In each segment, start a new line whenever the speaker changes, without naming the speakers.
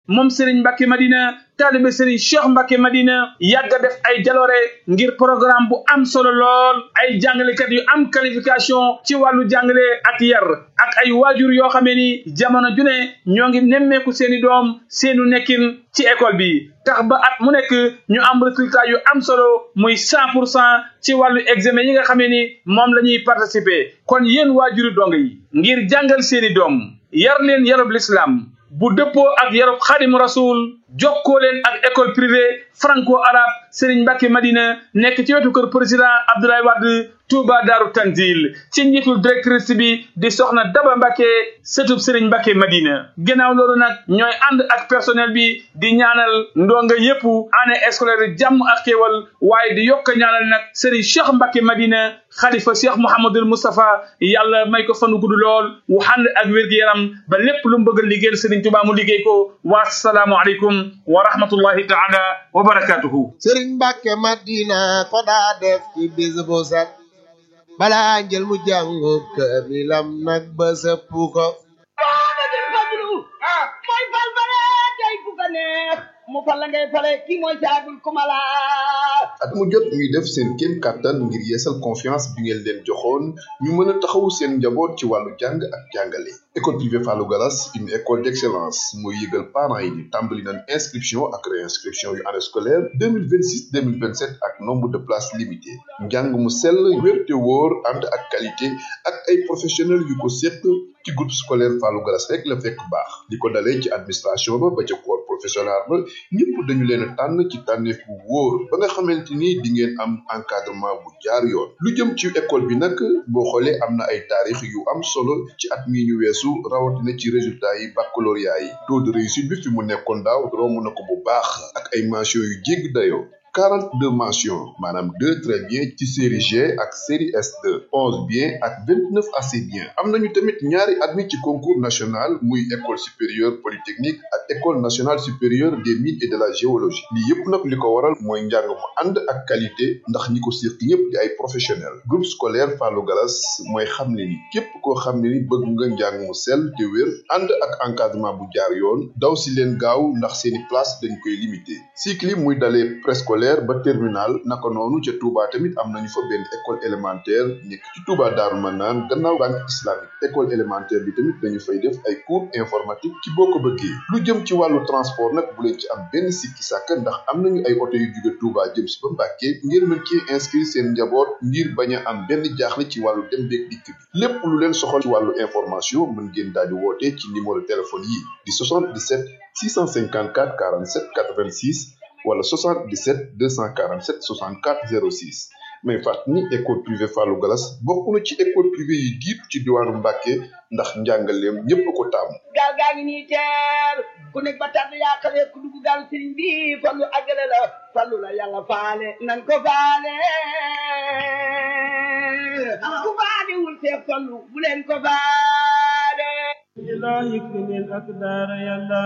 moom Serigne Mbacke Madina taalibe Serigne Cheikh Mbacke Madina yàgg a def ay jaloore ngir programme bu am solo lool ay jàngalekat yu am qualification ci wàllu jàngale ak yar ak ay waajur yoo xamee ni jamono ju ne ñoo ngi nemmeeku seeni doom seenu nekkin ci école bi tax ba at mu nekk ñu am résultat yu am solo muy 100% ci wàllu examen yi nga xamee ni moom la ñuy participer kon yéen waajuri dong yi ngir jàngal seeni doom yar leen yarub l'islam bu dëppoo ak yarub Xaadimu Rasul jokkoo leen ak école privée franco arabe Serigne Mbacke Madina nekk ci wetu kër président Abdoulaye Wade Touba Daaru Tanzil ci njiitul directrice bi di soxna Daba Mbacke sëtub Serigne Mbacke Madina gannaaw loolu nag ñooy ànd ak personnel bi di ñaanal ndonga yépp année scolaire jàmm ak xéewal waaye di yokk ñaanal nag Serigne Cheikh Mbacke Madina xalifa Cheikh Mouhamadul Moustapha yàlla may ko fanu gudd lool wu ànd ak wér-gu-yaram ba lépp lu mu bëgg a liggéeyal Serigne Touba mu liggéey ko wa salaamu aleykum wa rahmatullahi taala wa barakatuhu
Serigne Mbacke Madina ko daa def ci bis bu set balaa njël mu jàngu kaamilam nag ba sëpp ko
mooy fal bare tey ku ko neex mu fal la ngay fale kii mooy saabul kumala
at mu jot ñuy def seen kéem kàttan ngir yeesal confiance bi ngeen leen joxoon ñu mën a taxawu seen njaboot ci wàllu jàng ak jàngale école privée Fallou Gallas une école d'excellence mooy yëgal parents yi ni tàmbali nañ inscription ak réinscription yu année scolaire 2026 2027 ak nombre de places limitées njàng mu sell wér te wóor ànd ak qualité ak ay professionnels yu ko séq ci groupe scolaire Fallou Gallas rek la fekk baax li ko dalee ci administration ba ca corps professoral ba ñëpp dañu leen a tànn ci tànneef bu wóor ba nga xamante ni di ngeen am encadrement bu jaar yoon lu jëm ci école bi nag boo xoolee am na ay taarix yu am solo ci at mi ñu weesu rawatina ci résultat yi baccalauréat yi taux de réussite bi fi mu nekkoon daaw romb na ko bu baax ak ay mentions yu jégg dayoo 42 mentions maanaam 2 très bien ci série G ak série S2 11 bien ak 29 assez bien am nañu tamit ñaari admis ci concours national muy école supérieure polytechnique ak école nationale supérieure des mines et de la géologie lii yépp nag li ko waral mooy njàng mu ànd ak qualité ndax ñi ko séq ñëpp di ay professionnels groupe scolaire Fallou Gallas mooy xam ne ni képp koo xam ne ni bëgg nga njàng mu sell te wér ànd ak encadrement bu jaar yoon daw si leen gaaw ndax seeni place dañ koy limité cycle yi muy dalee préscolaire ba terminal naka noonu ca Touba tamit am nañu fa benn école élémentaire nekk ci Touba Daaru Manaan gannaaw banque islamique école élémentaire bi tamit dañu fay def ay cours informatique ci boo ko bëggee lu jëm ci wàllu transport nag bu leen ci am benn sikki sàkk ndax am nañu ay oto yu jóge Touba jëm si ba Mbàkke ngir mën ci inscrire seen njaboot ngir bañ a am benn jaaxle ci wàllu dem beeg dikk bi lépp lu leen soxal ci wàllu information mën ngeen daal di woote ci numéro téléphone yi di 77 654 47 86 wala 77 247 64 06 mais fàttali ni école privée Fallou Gallas bokk na ci école privée yi jiitu ci diwaanu Mbàkke ndax njàngaleem ñépp ko taamu.
gaal gaa ngi nii teer ku nekk ba tànn yaa xale ku dugg gaal sëriñ bi fallu àggale la fallu la yàlla faale nan ko faale ku faale wul see fallu bu leen ko faale.
ilahi kunil akdar yàlla.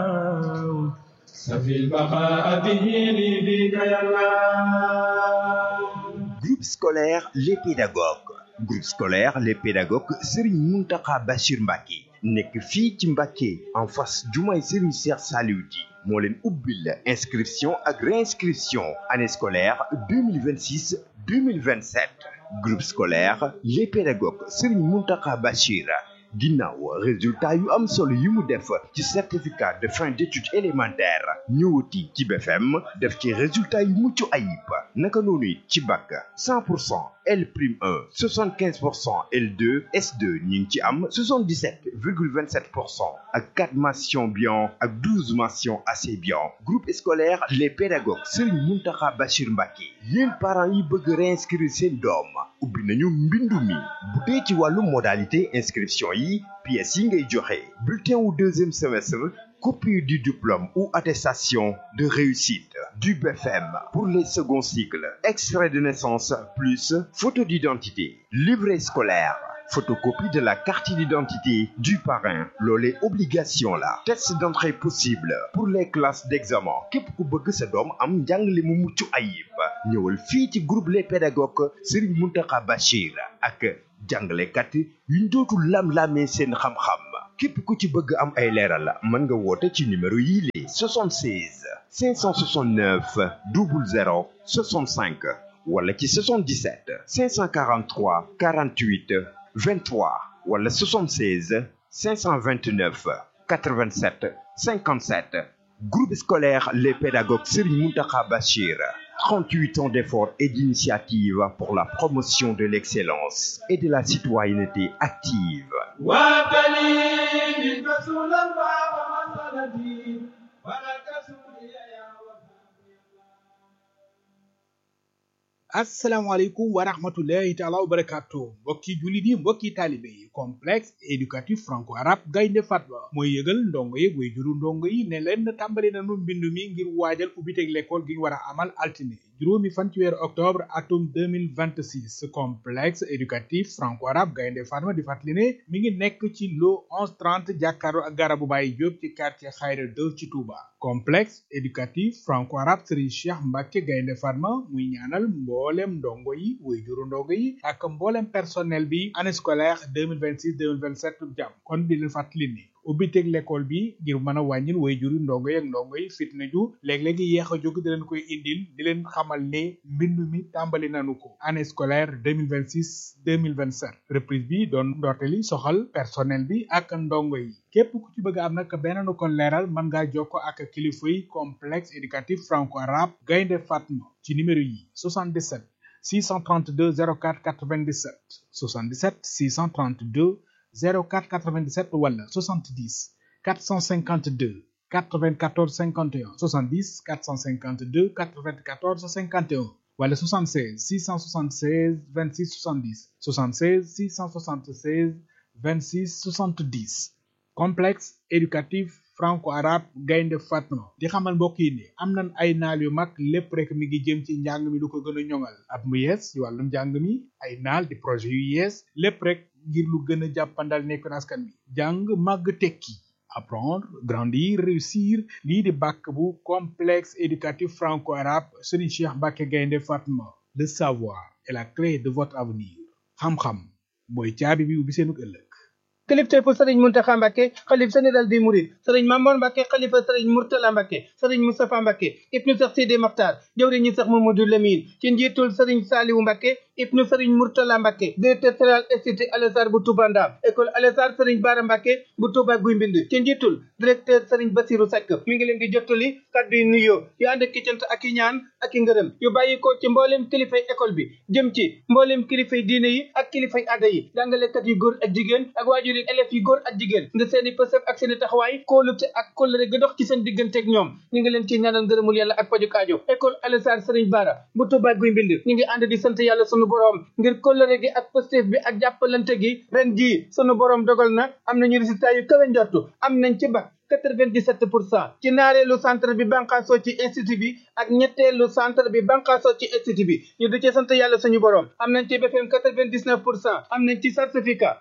سفي البقاء به لي بك يا الله.
Groupe scolaire Les Pédagogues. Groupe scolaire Les Pédagogues Serigne Mountakha Bachir Mbacké nekk fii ci Mbacké en face jumaay Serigne Cheikh Saliou Di moo leen ubbil inscription ak réinscription année scolaire 2026 2027 groupe scolaire Les Pédagogues Serigne Mountakha Bachir ginnaaw résultat yu am solo yi mu def ci certificat de fin d'études élémentaires ñëwati ci BFM def ci résultat yu mucc ayib naka noonu ci bac 100% L'1 75% L2 S2 ñu ngi ci am 77,27% ak 4 mentions bien ak 12 mentions assez bien groupe scolaire Les Pédagogues Serigne Mountakha Bachir Mbacké yéen parents yi bëgg réinscrire seen doom ubbi nañu mbindu mi bu dee ci wàllu modalité inscription yi pièces yi ngay joxe bulletin wu deuxième semestre copie du diplôme ou attestation de réussite du BFM pour les seconds cycles extrait de naissance plus photo d'identité livret scolaire photocopie de la carte d'identité du parrain loolee obligation la test d'entrée possible pour les classes d'examen képp ku bëgg sa doom am njàngale mu mucc ayib ñëwal fii ci groupe Les Pédagogues Serigne Mountakha Bachir ak jàngalekat yuñ dootul lam-lamee seen xam-xam képp ku ci bëgg am ay leeral mën nga woote ci numéro yii li 76 569 00 65 wala ci 77 543 48 23 wala 76 529 87 57. Groupe scolaire Les Pédagogues Serigne Mountakha Bachir, 38 ans d'efforts et d'initiatives pour la promotion de l'excellence et de la citoyenneté active.
asalaamaaleykum wa rahmatullahi taala wa barakatuh mbokki jullit yi mbokki taalibe yi complexe éducatif franco arabe Gaynde Fatma mooy yëgal ndongo yi way juru ndongo yi ne leen tàmbali nañu mbindu mi ngir waajal ubbiteg l'école gi ñu war a amal altine juróomi fan ci weeru octobre atum 2026 complexe éducatif franco arabe Gaynde Fatma di fàttali ne mi ngi nekk ci lo 1130 jàkkaarloo ak garabu Baye Diop ci quartier Khayra 2 ci Touba complexe éducatif franco arabe Serigne Cheikh Mbacke Gaynde Fatma muy ñaanal mboolem ndongo yi way juru ndongo yi ak mboolem personnel bi année scolaire 2026 2027 jàmm kon di leen fàttali ni ubbiteg l'école bi ngir mën a wàññil way juru ndongo yi ak ndongo yi fitna ju léeg-léegi yéex a jóg di leen koy indil di leen xamal ne mbindu mi tàmbali nanu ko année scolaire 2026 2027 reprise bi doon ndorteli soxal personnel bi ak ndongo yi képp ku ci bëgg am nag benn kon leeral mën ngaa jokko ak kilifa yi complexe éducatif franco arabe Gaynde Fatma ci numéro yi 77 632 04 97 77 632 04 97 wala 70 452 94 51 70 452 94 51 wala 76 676 26 70 76 676 26 70 complexe éducatif franco-arabe Gaynde Fatma di xamal mbokk yi ne am nañ ay naal yu mag lépp rek mi ngi jëm ci njàng mi lu ko gën a ñoŋal at mu yees ci wàllum njàng mi ay naal di projet yu yees lépp rek ngir lu gën a jàppandal nekk askan wi jàng màgg tekki apprendre grandir réussir lii di bàkk bu complexe éducatif franco-arabe Serigne Cheikh Mbacke Gaynde Fatma le savoir est la clé de votre avenir xam-xam mooy caabi bi ubbi seenug ëllëg
kilifteefu sëriñ Muntaxa Mbàkke xalif général des mourides sëriñ Mamoor Mbàkke xalifa sëriñ Murtala Mbàkke sëriñ Moustapha Mbàkke ibnu Seex Sidi Maxtaar jëwriñ ñi Seex Mamadou Lamine ci njiitul sëriñ Saaliwu Mbàkke ibnu sëriñ Murtala Mbàkke directeur général institut Alassar bu Touba Ndam école Alassar sëriñ Baara Mbàkke bu Touba Guy Mbind ci njiitul directeur sëriñ Basiru Seck mi ngi leen di jottali kàddu yu nuyoo yu ànd ak cant ak i ñaan ak i ngërëm yu bàyyi ko ci mboolem kilifay école bi jëm ci mboolem kilifay diine yi ak kilifay aada yi jàngalekat yu góor ak jigéen ak waajur yi élèves yi góor ak jigéen nga seeni pësëf ak seeni taxawaay kóolute ak kóllëre ga dox ci seen digganteeg ñoom ñu ngi leen ci ñaanal ngërëmul yàlla ak pajuk aajo école Alassar sëriñ Baara bu Touba Guy Mbind ñu ngi ànd di sant yàlla sunu borom ngir kóllëre gi ak pëstéef bi ak jàppalante gi ren jii sunu borom dogal na am nañu résultat yu kawe njortu am nañ ci bac 97% ci naareelu centre bi banqaasoo ci institut bi ak ñetteelu centre bi banqaasoo ci institut bi ñu di ci sant yàlla suñu borom am nañ ci BFM 99% am nañ ci certificat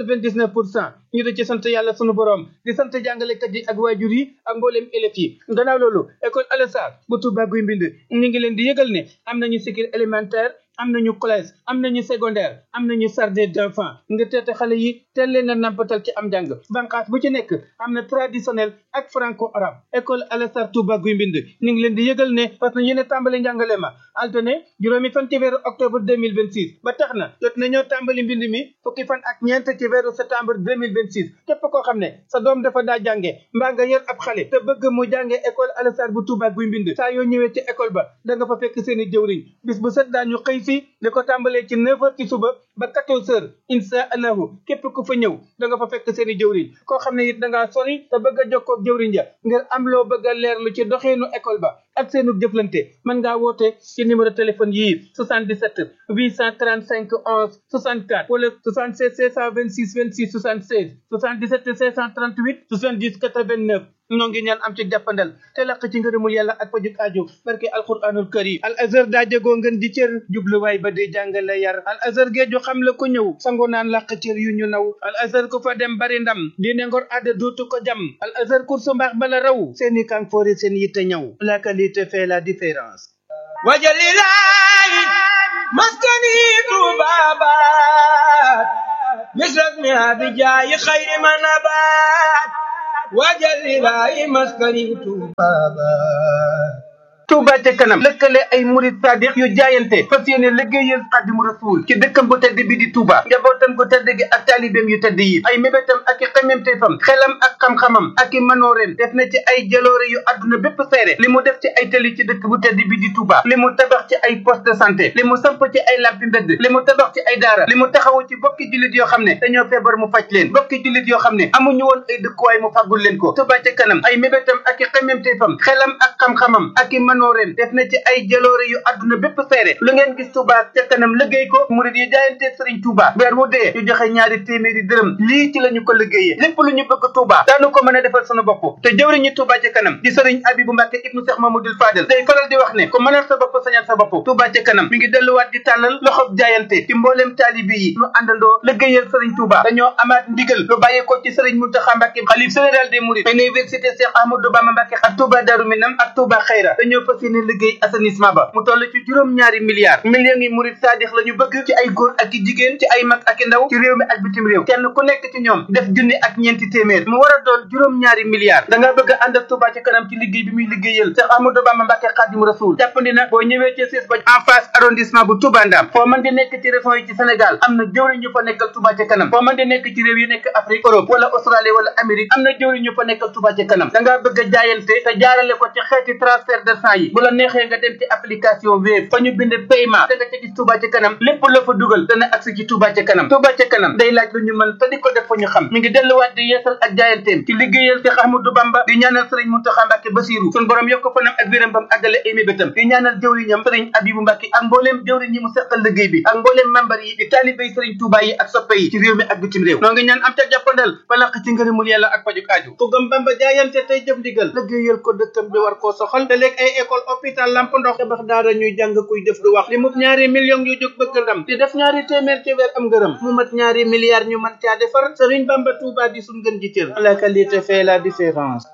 99% ñu di ci sant yàlla suñu borom di sant jàngalekat yi ak waajur yi ak mbooleem élèves yi gannaaw loolu école Alassar bu Touba Guy Mbind ñu ngi leen di yëgal ne am nañu cycle élémentaire am nañu collège am nañu secondaire am nañu jardin d'enfants nga teete xale yi teel leen a nampatal ci am njàng banqaas bu ci nekk am na traditionnel ak franco arabe école Alassar Touba Guy Mbind ñu ngi leen di yëgal ne parce que yéen a tàmbali njàngale ma altine juróomi fan ci weeru octobre 2026 ba tax na jot nañoo tàmbali mbind mi fukki fan ak ñeent ci weeru septembre 2026 képp koo xam ne sa doom dafa daa jànge mbaa nga yor ab xale te bëgg mu jànge école Alassar bu Touba Guy Mbind saa yoo ñëwee ci école ba da nga fa fekk seeni jëwriñ bis bu set daañu xëy fii li ko tàmbalee ci 9h ci suba ba 14h insha allahu képp ku fa ñëw da nga fa fekk seeni jëwriñ koo xam ne it da ngaa sori te bëgg a jokkoo ak jëwriñ ja ngir am loo bëgg a leerlu ci doxeenu école ba ak seenu jëflante mën ngaa woote ci numéro téléphone yii 77 835 11 64 wala 76 626 26 76 77 638 70 89 ñoo ngi ñaan am ci jàppandal te laq ci ngërëmul yàlla ak pajuk aajo barke alquranul karim al azhar daa jegoo ngeen di cër jubluwaay ba di jàngale yar al azhar géeju xam la ko ñëw sango naan laq cër yu ñu naw al azhar ku fa dem bari ndam diine ngor aada duutu ko jam al azhar kursu mbaax bala raw seeni kanfoori seen yitte ñëw la qualité fait la différence
wajalilaay maskani tubabat مثل اسمها بجاي خير من نبات وجل إلهي مسكني بابا
Touba ca kanam lëkkale ay murid sadiq yu jaayante fas yéene liggéeyal Xaadimu Rasuul ci dëkkam bu tedd bi di Touba njabootam gu tedd gi ak taalibeem yu tedd yi ay mébétam ak i xememteefam xelam ak xam-xamam ak i manooreem def na ci ay jaloore yu àdduna bépp seere li mu def ci ay tali ci dëkk bu tedd bi di Touba li mu tabax ci ay poste de santé li mu samp ci ay lampi mbedd li mu tabax ci ay daara li mu taxawu ci bokki jullit yoo xam ne dañoo feebar mu faj leen bokki jullit yoo xam ne amuñu woon ay dëkkuwaay mu fàggul leen ko Touba ca kanam ay mébétam ak i xememteefam xelam ak xam-xamam ak i manooreem def na ci ay jaloore yu àdduna bépp seere lu ngeen gis Touba ca kanam liggéey ko murid yi jaayante Serigne Touba weer wu dee ñu joxe ñaari téeméeri dërëm lii ci lañu ko liggéeyee lépp lu ñu bëgg Touba daanu ko mën a defal sunu bopp te jëwriñu Touba ca kanam di Serigne Abibou Mbacke ibnu Cheikh Mamadou Fadel day faral di wax ne ko mënal sa bopp sañal sa bopp Touba ca kanam mi ngi delluwaat di tàllal loxob jaayante ci mbooleem taalibi yi ñu àndandoo liggéeyal Serigne Touba dañoo amaat ndigal lu bàyyee ko ci Serigne Mountakha Mbacke xalif général des mourides université Cheikh Ahmadou Bamba Mbacke ak Touba Darou Minam ak Touba Khayra dañoo fas yéene liggéey assainissement ba mu toll ci juróom-ñaari milliards yi murid saadix la ñu bëgg ci ay góor ak i jigéen ci ay mag ak i ndaw ci réew mi ak bitim réew kenn ku nekk ci ñoom def junni ak ñeenti téeméer mu war a doon juróom-ñaari milliards da nga bëgg a ànd ak Touba ci kanam ci liggéey bi muy liggéeyal Cheikh Ahmadou Bamba Mbacke Khadimu Rasoul jàppandi na boo ñëwee ci siis ba en face arrondissement bu Touba Ndam foo mën di nekk ci région yi ci Sénégal am na jëwriñ ñu fa nekkal Touba ci kanam foo mën di nekk ci réew yi nekk Afrique Europe wala Australie wala Amérique am na jëwriñ ñu fa nekkal Touba ci kanam da nga bëgg a jaayante te jaarale ko ci xeeti transfert d'argent yi bu la neexee nga dem ci application Wave fa ñu bind paiement da nga ca gis Touba ca kanam lépp la fa dugal dana agsi ci Touba ca kanam Touba ca kanam day laaj lu ñu mën te di ko def fa ñu xam mi ngi delluwaat di yeesal ak jaayanteem ci liggéeyal Cheikh Ahmadou Bamba di ñaanal Serigne Mountakha Mbacke Bassirou sun borom yokk fanam ak wéram bam àggale ay mébétam di ñaanal jëwriñam Serigne Abibou Mbacke ak mbooleem jëwriñ ñi mu seqal liggéey bi ak mbooleem membar yi di taalibé Serigne Touba yi ak soppe yi ci réew mi ak bitim réew noo ngi ñaan am ca jàppandal balaq ci ngërëmul yàlla ak pajuk aaju ku gëm Bamba jaayante tey jëf ndigal liggéeyal ko dëkkam bi war koo soxal te léeg ay école hôpital lamp ndox tabax daara ñuy jàng kuy def du wax li mu ñaari millions yu jóg bëgg ndam di def ñaari téeméer ci weer am ngërëm mu mat ñaari milliards ñu mën caa defar Serigne Bamba Touba di suñ gën ji cër la qualité fait la différence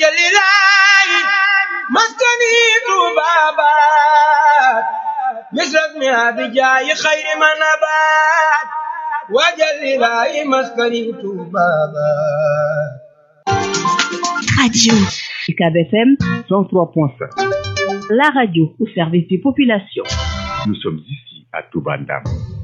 wajalilahi maskani Touba misrasmi abijayi khayri manabat wajalilahi maskani Touba
Radio UCAB FM 103.5 la radio au service des populations.
Nous sommes ici à Touba Ndam.